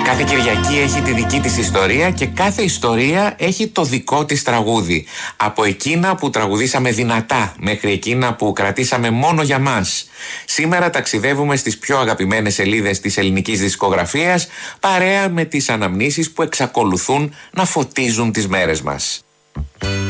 Κάθε Κυριακή έχει τη δική της ιστορία και κάθε ιστορία έχει το δικό της τραγούδι. Από εκείνα που τραγουδήσαμε δυνατά μέχρι εκείνα που κρατήσαμε μόνο για μας. Σήμερα ταξιδεύουμε στις πιο αγαπημένες σελίδες της ελληνικής δισκογραφίας, παρέα με τις αναμνήσεις που εξακολουθούν να φωτίζουν τις μέρες μας.